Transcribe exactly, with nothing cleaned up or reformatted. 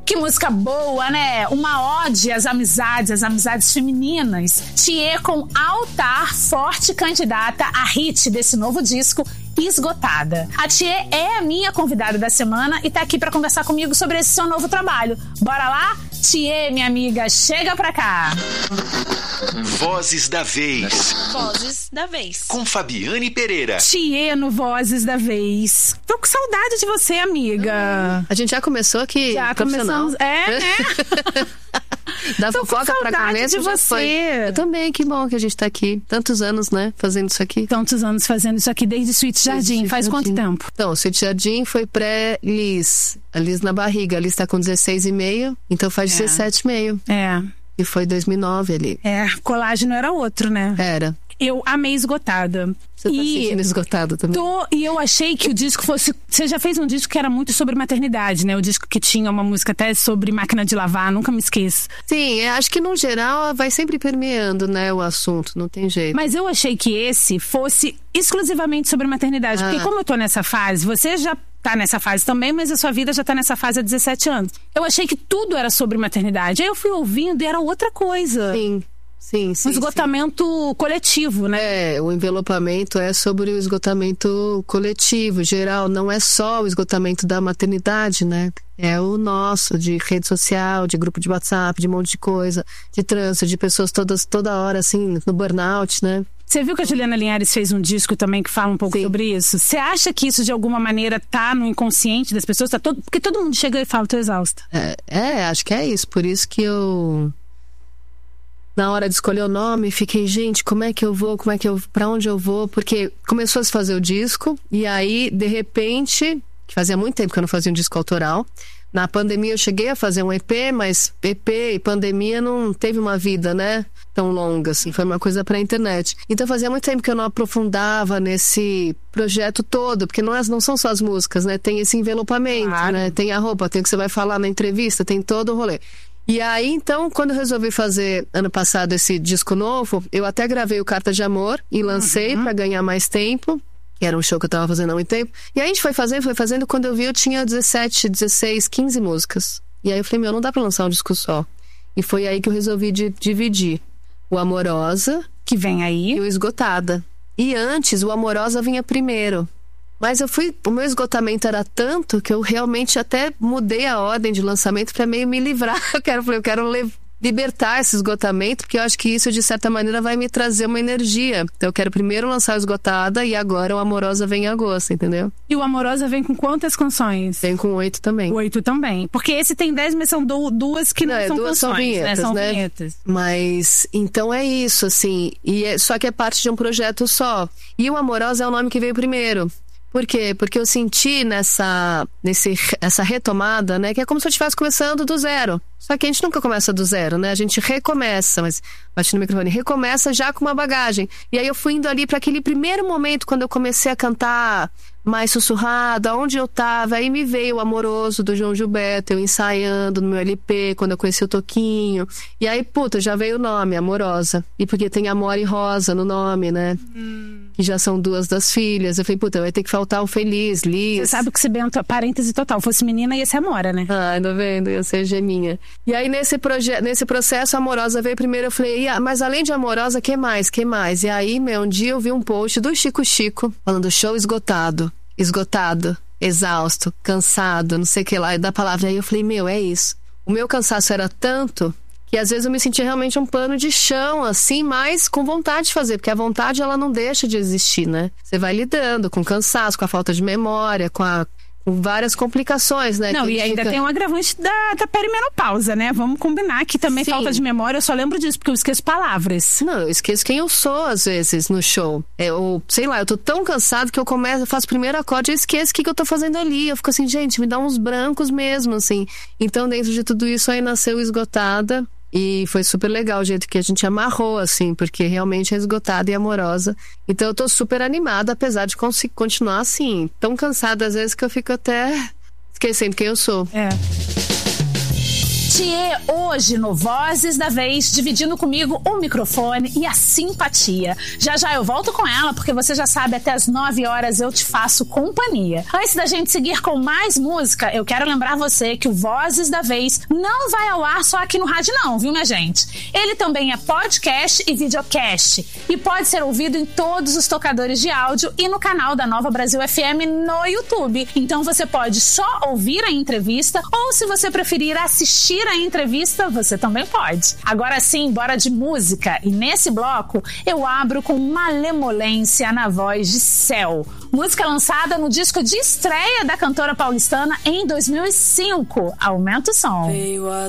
Que música boa, né? Uma ode às amizades, às amizades femininas. Thier com Altar, forte candidata a hit desse novo disco, Esgotada. A Thier é a minha convidada da semana e tá aqui pra conversar comigo sobre esse seu novo trabalho. Bora lá? Thier, minha amiga, chega pra cá. Vozes da Vez. Vozes da Vez. Com Fabiane Pereira. Thier no Vozes da Vez. Tô com saudade de você, amiga. A gente já começou aqui. Já começamos. É, né? Da Tô fofoca com pra saudade começo de já você. foi. Eu também, que bom que a gente tá aqui. Tantos anos, né? Fazendo isso aqui. Tantos anos fazendo isso aqui desde Sweet Jardim. Desde Faz Jardim. quanto tempo? Então, o Sweet Jardim foi pré-Liz. A Liz na barriga. A Liz tá com dezesseis e meio, então faz É. dezessete e meio. É. E foi dois mil e nove ali. É, colágeno era outro, né? Era. Eu amei Esgotada. Você tá se sentindo esgotado também? Tô, e eu achei que o disco fosse... Você já fez um disco que era muito sobre maternidade, né? O disco que tinha uma música até sobre máquina de lavar, nunca me esqueço. Sim, eu acho que no geral vai sempre permeando, né, o assunto, não tem jeito. Mas eu achei que esse fosse exclusivamente sobre maternidade. Ah. Porque como eu tô nessa fase, você já tá nessa fase também, mas a sua vida já tá nessa fase há dezessete anos. Eu achei que tudo era sobre maternidade. Aí eu fui ouvindo e era outra coisa. Sim, sim, sim. Um esgotamento sim. coletivo, né? É, o envelopamento é sobre o esgotamento coletivo, geral. Não é só o esgotamento da maternidade, né? É o nosso, de rede social, de grupo de WhatsApp, de um monte de coisa, de trânsito, de pessoas todas, toda hora, assim, no burnout, né? Você viu que a Juliana Linhares fez um disco também que fala um pouco Sim. sobre isso? Você acha que isso de alguma maneira tá no inconsciente das pessoas? Tá todo... Porque todo mundo chega e fala, tô exausta. É, é, acho que é isso. Por isso que eu, na hora de escolher o nome, fiquei, gente, como é que eu vou? Como é que eu, pra onde eu vou? Porque começou a se fazer o disco e aí, de repente, que fazia muito tempo que eu não fazia um disco autoral. Na pandemia eu cheguei a fazer um E P, mas E P e pandemia não teve uma vida, né? Tão longa, assim, foi uma coisa pra internet. Então fazia muito tempo que eu não aprofundava nesse projeto todo, porque não, é, não são só as músicas, né? Tem esse envelopamento, Claro. né? Tem a roupa, tem o que você vai falar na entrevista, tem todo o rolê. E aí, então, quando eu resolvi fazer, ano passado, esse disco novo, eu até gravei o Carta de Amor e lancei Uhum. pra ganhar mais tempo. Que era um show que eu tava fazendo há muito tempo. E aí a gente foi fazendo, foi fazendo. Quando eu vi, eu tinha dezessete, dezesseis, quinze músicas. E aí eu falei, meu, não dá pra lançar um disco só. E foi aí que eu resolvi de, dividir o Amorosa Que vem aí. e o Esgotada. E antes, o Amorosa vinha primeiro. Mas eu fui... O meu esgotamento era tanto que eu realmente até mudei a ordem de lançamento pra meio me livrar. Eu quero, eu quero levar... libertar esse esgotamento, porque eu acho que isso de certa maneira vai me trazer uma energia. Então eu quero primeiro lançar o Esgotada e agora o Amorosa vem em agosto, entendeu? E o Amorosa vem com quantas canções? Vem com oito também. Oito também. Porque esse tem dez, mas são du- duas que não, Não, é, são duas são canções, vinhetas, né? São né? vinhetas. Mas então é isso, assim. E é, só que é parte de um projeto só. E o Amorosa é o nome que veio primeiro. Por quê? Porque eu senti nessa, nesse, essa retomada, né? Que é como se eu estivesse começando do zero. Só que a gente nunca começa do zero, né? A gente recomeça, mas bate no microfone, recomeça já com uma bagagem. E aí eu fui indo ali para aquele primeiro momento, quando eu comecei a cantar mais sussurrado, aonde eu tava, aí me veio o Amoroso do João Gilberto, eu ensaiando no meu L P, quando eu conheci o Toquinho. E aí, puta, já veio o nome, Amorosa. E porque tem Amor e Rosa no nome, né? Hum. Que já são duas das filhas. Eu falei, puta, vai ter que faltar o Feliz, Liz. Você sabe que se Bento, parêntese total, fosse menina ia ser Amora, né? Ai, tô vendo, ia ser geminha. E aí, nesse, proje- nesse processo, a Amorosa veio primeiro. Eu falei, ah, mas além de Amorosa, que mais? Que mais? E aí, meu, um dia eu vi um post do Chico Chico falando show esgotado. Esgotado, exausto, cansado, não sei o que lá. E da palavra, aí eu falei, meu, é isso. O meu cansaço era tanto que às vezes eu me sentia realmente um pano de chão, assim, mas com vontade de fazer. Porque a vontade, ela não deixa de existir, né? Você vai lidando com o cansaço, com a falta de memória, com a... com várias complicações, né? Não, que e ainda fica... tem um agravante da, da perimenopausa, né? Vamos combinar que também Sim. falta de memória, eu só lembro disso, porque eu esqueço palavras. Não, eu esqueço quem eu sou, às vezes, no show. É, ou, sei lá, eu tô tão cansado que eu começo, eu faço o primeiro acorde e eu esqueço o que, que eu tô fazendo ali. Eu fico assim, gente, me dá uns brancos mesmo, assim. Então, dentro de tudo isso, aí nasceu Esgotada. E foi super legal o jeito que a gente amarrou, assim, porque realmente é esgotada e amorosa. Então eu tô super animada, apesar de cons- continuar assim, tão cansada às vezes que eu fico até esquecendo quem eu sou. É. Thier, hoje no Vozes da Vez, dividindo comigo o microfone e a simpatia. Já já eu volto com ela, porque você já sabe, até as nove horas eu te faço companhia. Antes da gente seguir com mais música, eu quero lembrar você que o Vozes da Vez não vai ao ar só aqui no rádio não, viu, minha gente? Ele também é podcast e videocast e pode ser ouvido em todos os tocadores de áudio e no canal da Nova Brasil F M no YouTube. Então você pode só ouvir a entrevista ou, se você preferir assistir a entrevista, você também pode. Agora sim, bora de música. E nesse bloco eu abro com Malemolência na voz de Céu. Música lançada no disco de estreia da cantora paulistana em dois mil e cinco. Aumenta o som. Veio a